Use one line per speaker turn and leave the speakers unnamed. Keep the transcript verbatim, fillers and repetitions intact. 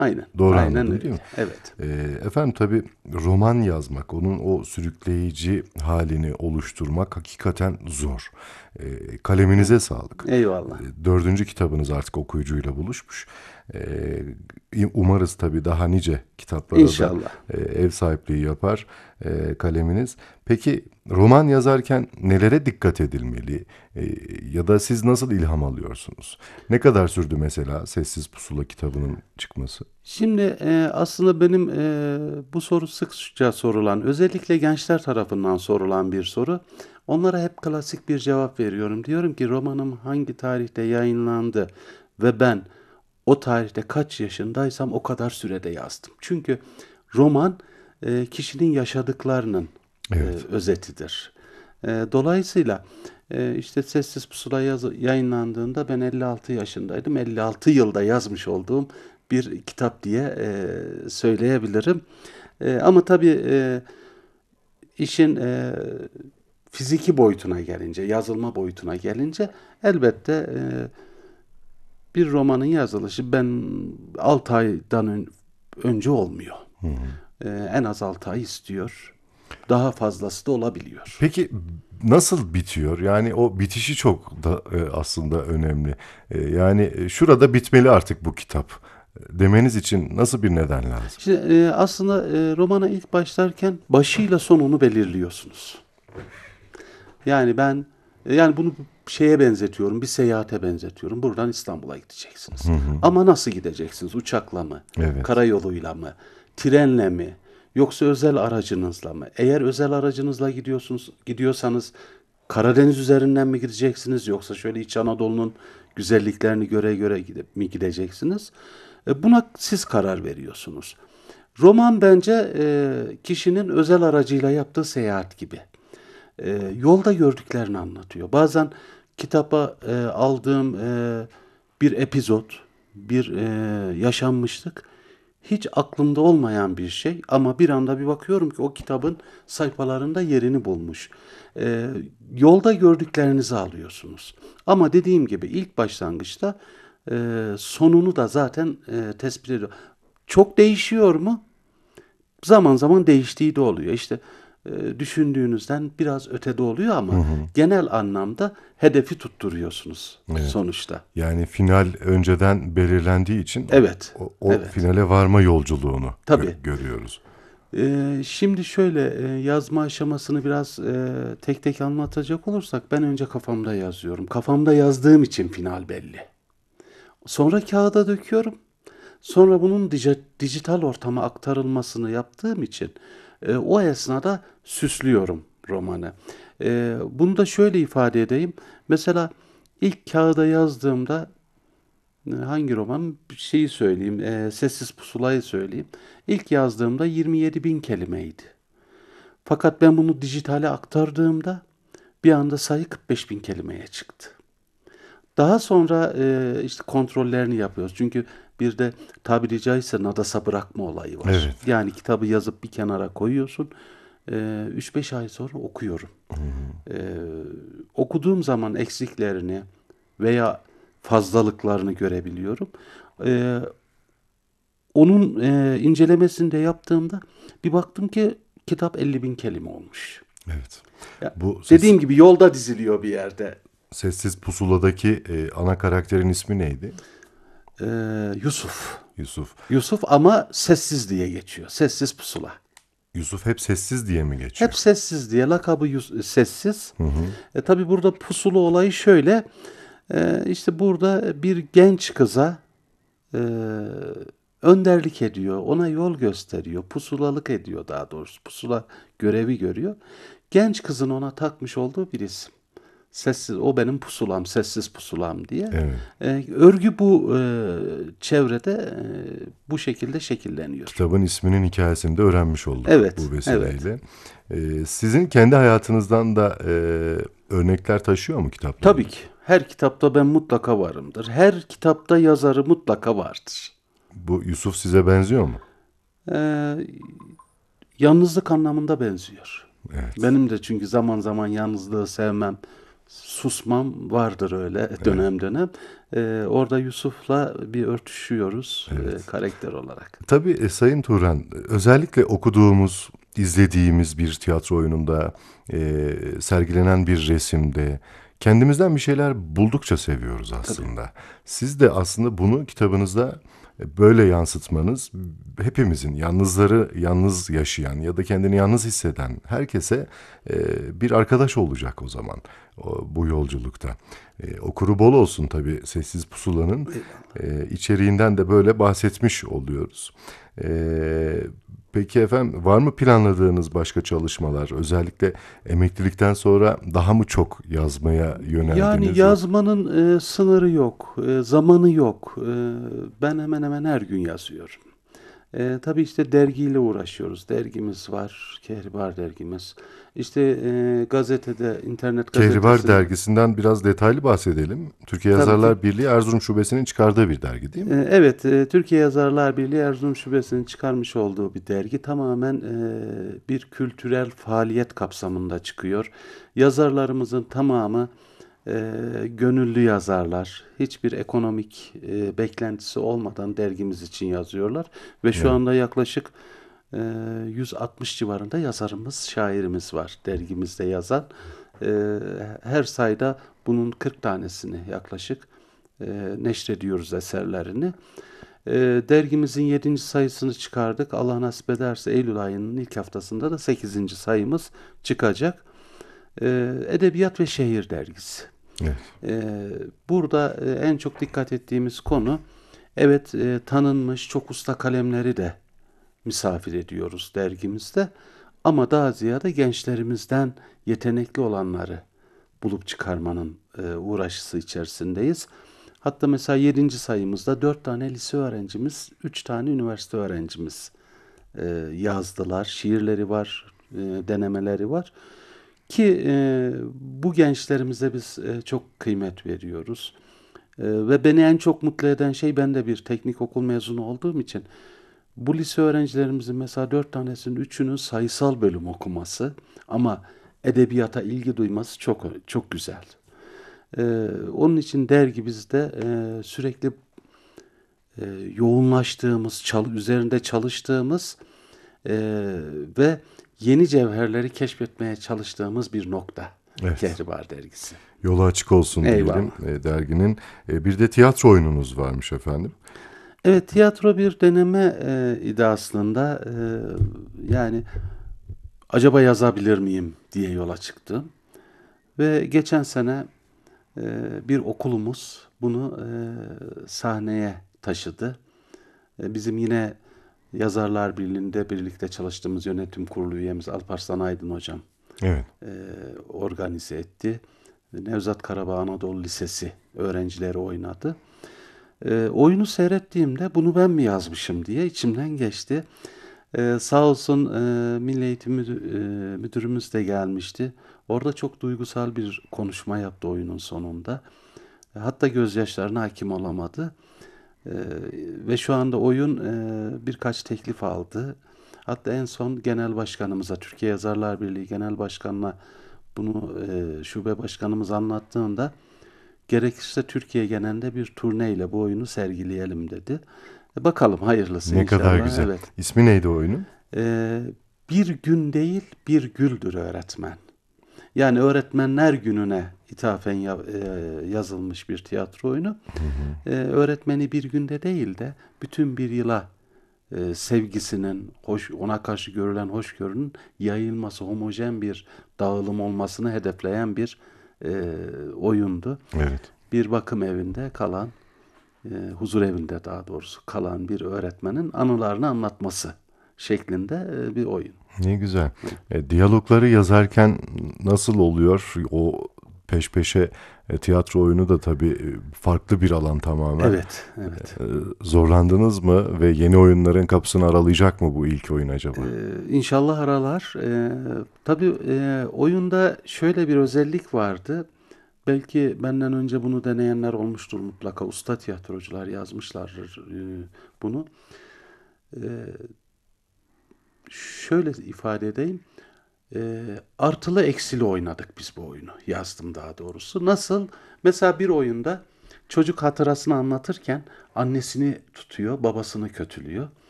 Aynen.
Doğru
Aynen
anladım
öyle.
değil mi?
Evet.
Ee, efendim tabii roman yazmak, onun o sürükleyici halini oluşturmak hakikaten zor. Ee, kaleminize sağlık.
Eyvallah.
Ee, dördüncü kitabınız artık okuyucuyla buluşmuş. Ee, umarız tabii daha nice kitaplara da
İnşallah.
e, ev sahipliği yapar e, kaleminiz. Peki roman yazarken nelere dikkat edilmeli? E, ya da siz nasıl ilham alıyorsunuz? Ne kadar sürdü mesela Sessiz Pusula kitabının çıkması?
Şimdi e, aslında benim e, bu soru sıkça sorulan, özellikle gençler tarafından sorulan bir soru. Onlara hep klasik bir cevap veriyorum. Diyorum ki romanım hangi tarihte yayınlandı ve ben o tarihte kaç yaşındaysam o kadar sürede yazdım. Çünkü roman e, kişinin yaşadıklarının e,
Evet.
özetidir. E, dolayısıyla e, işte Sessiz Pusula yazı, yayınlandığında ben elli altı yaşındaydım. elli altı yılda yazmış olduğum bir kitap diye e, söyleyebilirim. E, ama tabii e, işin e, fiziki boyutuna gelince, yazılma boyutuna gelince elbette e, bir romanın yazılışı ben altı aydan ön- önce olmuyor.
Hı hı.
E, en az altı ay istiyor. Daha fazlası da olabiliyor.
Peki nasıl bitiyor? Yani o bitişi çok da e, aslında önemli. E, yani e, şurada bitmeli artık bu kitap e, demeniz için nasıl bir neden lazım?
Şimdi e, aslında e, romana ilk başlarken başıyla sonunu belirliyorsunuz. Yani ben e, yani bunu şeye benzetiyorum, bir seyahate benzetiyorum. Buradan İstanbul'a gideceksiniz.
Hı hı.
Ama nasıl gideceksiniz? Uçakla mı?
Evet.
Karayoluyla mı? Trenle mi? Yoksa özel aracınızla mı? Eğer özel aracınızla gidiyorsunuz, gidiyorsanız Karadeniz üzerinden mi gideceksiniz? Yoksa şöyle İç Anadolu'nun güzelliklerini göre göre gidip mi gideceksiniz? E, buna siz karar veriyorsunuz. Roman bence e, kişinin özel aracıyla yaptığı seyahat gibi. E, yolda gördüklerini anlatıyor. Bazen kitaba e, aldığım e, bir epizod, bir e, yaşanmışlık hiç aklımda olmayan bir şey ama bir anda bir bakıyorum ki o kitabın sayfalarında yerini bulmuş. E, yolda gördüklerinizi alıyorsunuz. Ama dediğim gibi ilk başlangıçta e, sonunu da zaten e, tespit ediyor. Çok değişiyor mu? Zaman zaman değiştiği de oluyor. İşte e, düşündüğünüzden biraz ötede oluyor
Hı
ama
hı.
genel anlamda hedefi tutturuyorsunuz
Evet.
sonuçta.
Yani final önceden belirlendiği için o,
Evet,
o, o
evet.
finale varma yolculuğunu
Tabii.
gö- görüyoruz.
E, şimdi şöyle e, yazma aşamasını biraz e, tek tek anlatacak olursak ben önce kafamda yazıyorum. Kafamda yazdığım için final belli. Sonra kağıda döküyorum. Sonra bunun dij- dijital ortama aktarılmasını yaptığım için e, o esnada süslüyorum romanı. E, bunu da şöyle ifade edeyim. Mesela ilk kağıda yazdığımda e, hangi roman? Bir şeyi söyleyeyim. e, Sessiz Pusula'yı söyleyeyim. İlk yazdığımda yirmi yedi bin kelimeydi. Fakat ben bunu dijitale aktardığımda bir anda sayı kırk beş bin kelimeye çıktı. Daha sonra e, işte kontrollerini yapıyoruz. Çünkü bir de tabiri caizse nadasa bırakma olayı var.
Evet.
Yani kitabı yazıp bir kenara koyuyorsun. E, üç beş ay sonra okuyorum.
Hı hı.
E, okuduğum zaman eksiklerini veya fazlalıklarını görebiliyorum. E, onun e, incelemesini de yaptığımda bir baktım ki kitap elli bin kelime olmuş.
Evet.
Ya,
Bu ses,
dediğim gibi yolda diziliyor bir yerde.
Sessiz Pusula'daki e, ana karakterin ismi neydi?
E, Yusuf.
Yusuf.
Yusuf ama sessiz diye geçiyor. Sessiz pusula.
Yusuf hep sessiz diye mi
Hep
geçiyor?
sessiz diye lakabı Yus- sessiz.
Hı hı.
E, tabii burada pusulu olayı şöyle. E, işte burada bir genç kıza e, önderlik ediyor. Ona yol gösteriyor. Pusulalık ediyor daha doğrusu. Pusula görevi görüyor. Genç kızın ona takmış olduğu bir isim. Sessiz, o benim pusulam, sessiz pusulam diye.
Evet.
E, örgü bu e, çevrede e, bu şekilde şekilleniyor.
Kitabın isminin hikayesini de öğrenmiş olduk bu
Evet, evet.
vesileyle. Ee, sizin kendi hayatınızdan da e, örnekler taşıyor mu
Tabii
kitaplarınız?
ki. Her kitapta ben mutlaka varımdır. Her kitapta yazarı mutlaka vardır.
Bu Yusuf size benziyor mu?
Ee, yalnızlık anlamında benziyor.
Evet.
Benim de çünkü zaman zaman yalnızlığı sevmem, susmam vardır öyle
Evet.
dönem dönem. E, orada Yusuf'la bir örtüşüyoruz
Evet.
e, karakter olarak.
Tabii e, Sayın Turan, özellikle okuduğumuz, izlediğimiz bir tiyatro oyununda, e, sergilenen bir resimde kendimizden bir şeyler buldukça seviyoruz
Tabii.
aslında. Siz de aslında bunu kitabınızda e, böyle yansıtmanız hepimizin, yalnızları yalnız yaşayan ya da kendini yalnız hisseden herkese e, bir arkadaş olacak o zaman o, bu yolculukta. E, okuru bol olsun tabii Sessiz Pusula'nın.
Eyvallah.
E, içeriğinden de böyle bahsetmiş oluyoruz. E, peki efendim, var mı planladığınız başka çalışmalar? Özellikle emeklilikten sonra daha mı çok yazmaya
Yani
yöneldiniz? Yok.
yazmanın e, sınırı yok, e, zamanı yok. E, ben hemen hemen her gün yazıyorum. E, tabii işte dergiyle uğraşıyoruz. Dergimiz var, Kehribar dergimiz. İşte e, gazetede, internet
Kehribar
gazetesinde.
dergisinden biraz detaylı bahsedelim. Türkiye
Tabii ki.
Yazarlar Birliği Erzurum Şubesi'nin çıkardığı bir dergi değil mi?
E, evet, e, Türkiye Yazarlar Birliği Erzurum Şubesi'nin çıkarmış olduğu bir dergi. Tamamen e, bir kültürel faaliyet kapsamında çıkıyor. Yazarlarımızın tamamı e, gönüllü yazarlar. Hiçbir ekonomik e, beklentisi olmadan dergimiz için yazıyorlar. Ve şu
Evet.
anda yaklaşık e, yüz altmış civarında yazarımız, şairimiz var dergimizde yazan. E, her sayıda bunun kırk tanesini yaklaşık e, neşrediyoruz eserlerini. E, dergimizin yedinci sayısını çıkardık. Allah nasip ederse Eylül ayının ilk haftasında da sekizinci sayımız çıkacak. E, Edebiyat ve Şehir dergisi.
Evet.
E, burada e, en çok dikkat ettiğimiz konu, evet, e, tanınmış çok usta kalemleri de misafir ediyoruz dergimizde. Ama daha ziyade gençlerimizden yetenekli olanları bulup çıkarmanın e, uğraşısı içerisindeyiz. Hatta mesela yedinci sayımızda dört tane lise öğrencimiz, üç tane üniversite öğrencimiz e, yazdılar. Şiirleri var, e, denemeleri var. Ki e, bu gençlerimize biz e, çok kıymet veriyoruz. E, ve beni en çok mutlu eden şey, ben de bir teknik okul mezunu olduğum için, bu lise öğrencilerimizin mesela dört tanesinin üçünün sayısal bölüm okuması ama edebiyata ilgi duyması çok çok güzel. Ee, onun için dergi bizde e, sürekli e, yoğunlaştığımız, çal- üzerinde çalıştığımız e, ve yeni cevherleri keşfetmeye çalıştığımız bir nokta.
Evet.
Kehribar dergisi.
Yolu açık olsun diyelim
Eyvallah.
e, derginin. E, bir de tiyatro oyununuz varmış efendim.
Evet, tiyatro bir deneme e, idi aslında. E, yani acaba yazabilir miyim diye yola çıktım. Ve geçen sene e, bir okulumuz bunu e, sahneye taşıdı. E, bizim yine Yazarlar Birliği'nde birlikte çalıştığımız yönetim kurulu üyemiz Alparslan Aydın hocam
Evet.
e, organize etti. Nevzat Karabağ Anadolu Lisesi öğrencileri oynadı. E, oyunu seyrettiğimde bunu ben mi yazmışım diye içimden geçti. E, sağ olsun e, Milli Eğitim Müdü- e, Müdürümüz de gelmişti. Orada çok duygusal bir konuşma yaptı oyunun sonunda. Hatta gözyaşlarına hakim olamadı. Ee, ve şu anda oyun e, birkaç teklif aldı. Hatta en son genel başkanımıza, Türkiye Yazarlar Birliği Genel Başkanı'na bunu e, şube başkanımız anlattığında, gerekirse Türkiye genelinde bir turneyle bu oyunu sergileyelim dedi. E, bakalım hayırlısı
Ne kadar
inşallah.
güzel.
Evet.
İsmi neydi oyunun?
Ee, bir gün değil, bir güldür öğretmen. Yani öğretmenler gününe ithafen ya- e, yazılmış bir tiyatro oyunu.
Hı hı.
E, öğretmeni bir günde değil de bütün bir yıla e, sevgisinin, hoş, ona karşı görülen hoşgörünün yayılması, homojen bir dağılım olmasını hedefleyen bir e, oyundu.
Evet.
Bir bakım evinde kalan, e, huzur evinde daha doğrusu kalan bir öğretmenin anılarını anlatması şeklinde e, bir oyun.
Ne güzel. E, diyalogları yazarken nasıl oluyor? O peş peşe e, tiyatro oyunu da tabii e, farklı bir alan tamamen.
Evet, evet.
E, zorlandınız mı ve yeni oyunların kapısını aralayacak mı bu ilk oyun acaba?
Ee, inşallah aralar. Ee, tabii e, oyunda şöyle bir özellik vardı. Belki benden önce bunu deneyenler olmuştur mutlaka. Usta tiyatrocular yazmışlardır e, bunu. Ee, şöyle ifade edeyim. Ee, artılı eksili oynadık biz bu oyunu. Yazdım daha doğrusu. Nasıl? Mesela bir oyunda Çocuk hatırasını anlatırken annesini tutuyor, babasını kötülüyor.